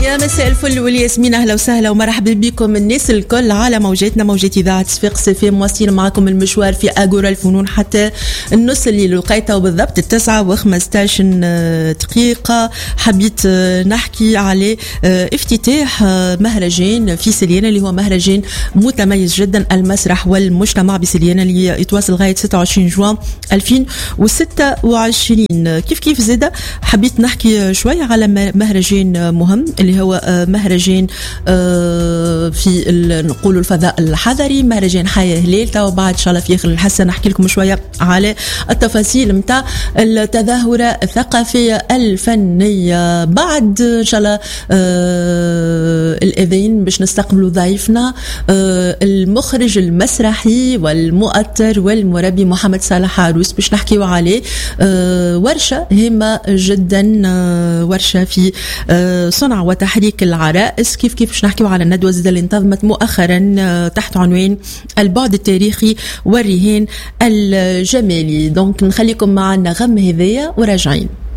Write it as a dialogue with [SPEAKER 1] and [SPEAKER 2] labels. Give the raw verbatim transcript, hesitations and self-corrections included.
[SPEAKER 1] يا مساء الفل والياسمين، اهلا وسهلا ومرحبا بكم الناس الكل على موجاتنا موجات اذاعه صفاق صفي. مواصلين معكم المشوار في اجورا الفنون حتى النص اللي لقيته بالضبط التسعة وخمستاش دقيقه. حبيت نحكي على افتتاح مهرجان في سليانه اللي هو مهرجان متميز جدا، المسرح والمجتمع بسليانه اللي يتواصل لغايه ستة وعشرين جوان ألفين وستة وعشرين. كيف كيف زاده حبيت نحكي شويه على مهرجان مهم اللي هو مهرجان في نقولوا الفضاء الحضري، مهرجان حياة هلال. تو بعد ان شاء الله في اخر الحصه نحكي لكم شويه على التفاصيل نتاع التظاهره الثقافيه الفنيه. بعد ان شاء الله الاذان باش نستقبلوا ضيفنا المخرج المسرحي والمؤثر والمربي محمد صالح عروس، باش نحكيوا عليه ورشه هامه جدا، ورشه في صنع وتحريك العرائس. كيف كيف باش نحكيوا على الندوه زي اللي انتظمت مؤخرا تحت عنوان البعد التاريخي والرهان الجمالي. دونك نخليكم معنا غم هذيا وراجعين.